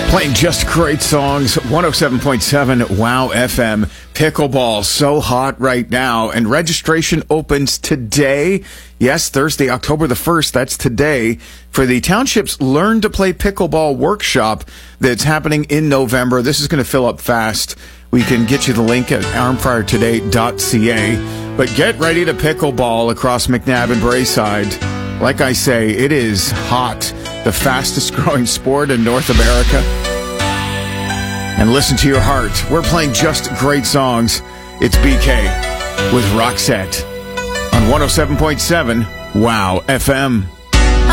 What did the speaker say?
Playing just great songs, 107.7 Wow FM. Pickleball, so hot right now, and registration opens today. Yes, Thursday, October the 1st, that's today, for the Township's Learn to Play Pickleball workshop that's happening in November. This is going to fill up fast. We can get you the link at armfiretoday.ca. But get ready to pickleball across McNabb and Braeside. Like I say, it is hot. The fastest growing sport in North America. And listen to your heart. We're playing just great songs. It's BK with Roxette on 107.7 Wow FM.